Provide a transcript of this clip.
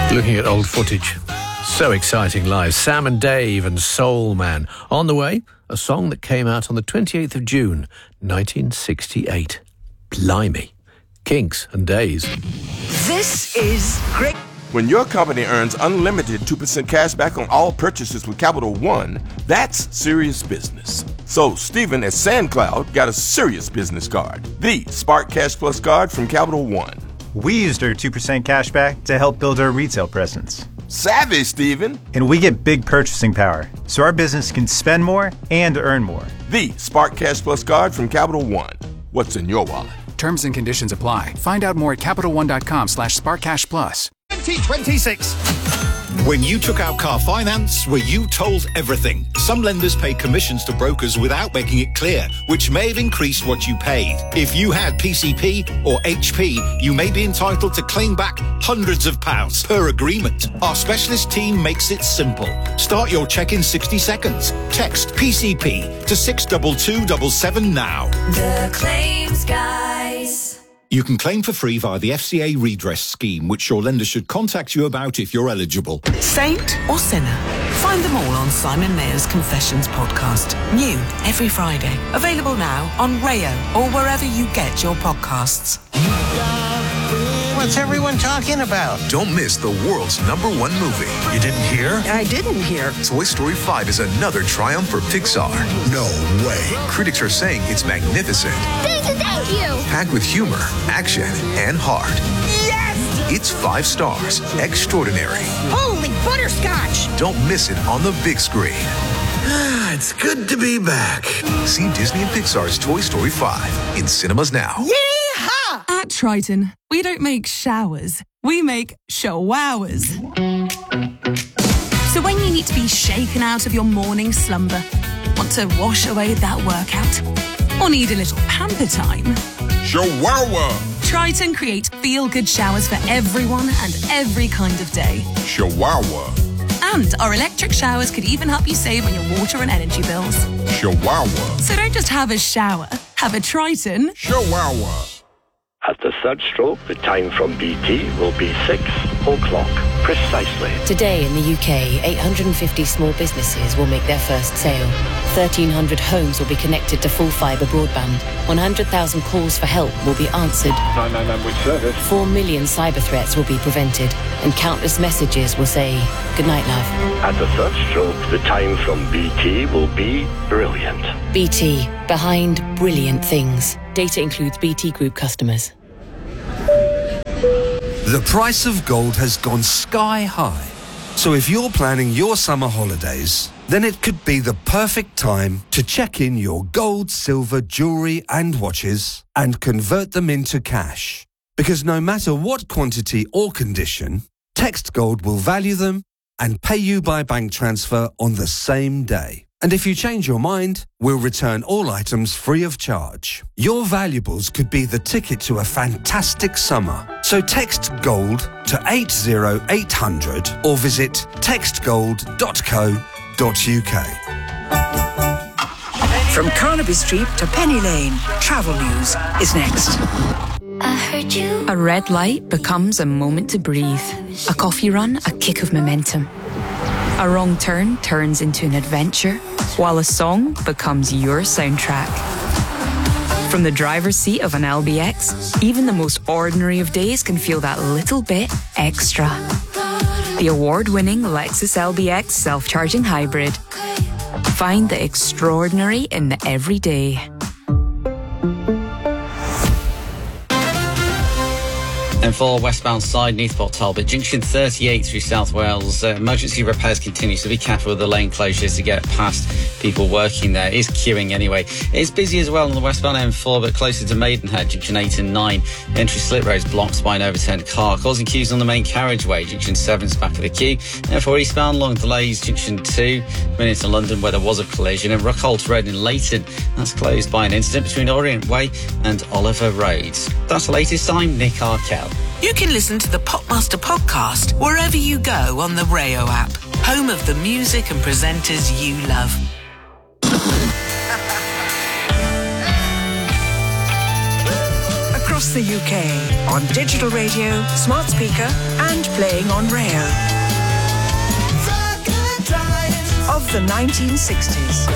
Looking at old footage. So exciting live. Sam and Dave and Soul Man. On the way, a song that came out on the 28th of June, 1968. Blimey. Kinks and Days. This is great. When your company earns unlimited 2% cash back on all purchases with Capital One, that's serious business. So Stephen at SandCloud got a serious business card. The Spark Cash Plus card from Capital One. We used our 2% cash back to help build our retail presence. Savvy, Stephen. And we get big purchasing power, so our business can spend more and earn more. The Spark Cash Plus card from Capital One. What's in your wallet? Terms and conditions apply. Find out more at CapitalOne.com/SparkCashPlus. 2026. When you took out car finance, were you told everything? Some lenders pay commissions to brokers without making it clear, which may have increased what you paid. If you had PCP or HP, you may be entitled to claim back hundreds of pounds per agreement. Our specialist team makes it simple. Start your check in 60 seconds. Text PCP to 62277 now. The Claims Guys. You can claim for free via the FCA redress scheme, which your lender should contact you about if you're eligible. Saint or sinner? Find them all on Simon Mayer's Confessions podcast. New every Friday. Available now on Rayo or wherever you get your podcasts. What's everyone talking about? Don't miss the world's #1 movie. You didn't hear? I didn't hear. Toy Story 5 is another triumph for Pixar. No way. Critics are saying it's magnificent. Thank you. Packed with humor, action, and heart. Yes! It's 5 stars. Extraordinary. Holy butterscotch! Don't miss it on the big screen. It's good to be back. See Disney and Pixar's Toy Story 5 in cinemas now. Yeehaw! At Triton, we don't make showers. We make showers. So when you need to be shaken out of your morning slumber, want to wash away that workout, or need a little pamper time, Showawa! Triton create feel-good showers for everyone and every kind of day. Showawa! And our electric showers could even help you save on your water and energy bills. Showawa! So don't just have a shower, have a Triton. Showawa! At the third stroke, the time from BT will be 6 o'clock precisely. Today in the UK, 850 small businesses will make their first sale. 1,300 homes will be connected to full fibre broadband. 100,000 calls for help will be answered. 999 which service? 4 million cyber threats will be prevented. And countless messages will say, "Good night, love." At the third stroke, the time from BT will be brilliant. BT, behind brilliant things. Data includes BT Group customers. The price of gold has gone sky high. So if you're planning your summer holidays, then it could be the perfect time to check in your gold, silver, jewellery and watches and convert them into cash. Because no matter what quantity or condition, Text Gold will value them and pay you by bank transfer on the same day. And if you change your mind, we'll return all items free of charge. Your valuables could be the ticket to a fantastic summer. So text GOLD to 80800 or visit textgold.co.uk. From Carnaby Street to Penny Lane, travel news is next. I heard you. A red light becomes a moment to breathe. A coffee run, a kick of momentum. A wrong turn turns into an adventure, while a song becomes your soundtrack. From the driver's seat of an LBX, even the most ordinary of days can feel that little bit extra. The award-winning Lexus LBX self-charging hybrid. Find the extraordinary in the everyday. M4 westbound side, Neathport Talbot, junction 38 through South Wales. Emergency repairs continue, so be careful with the lane closures to get past people working there. It is queuing anyway. It's busy as well on the westbound M4, but closer to Maidenhead, junction 8 and 9. Entry slip roads blocked by an overturned car, causing queues on the main carriageway. Junction 7's back of the queue. M4 eastbound, long delays, junction 2, minutes to London where there was a collision. And Rockholt Road in Leighton, that's closed by an incident between Orient Way and Oliver Road. That's the latest. I'm Nick Arkell. You can listen to the Popmaster podcast wherever you go on the Rayo app, home of the music and presenters you love. Across the UK, on digital radio, smart speaker and playing on Rayo. Of the 1960s.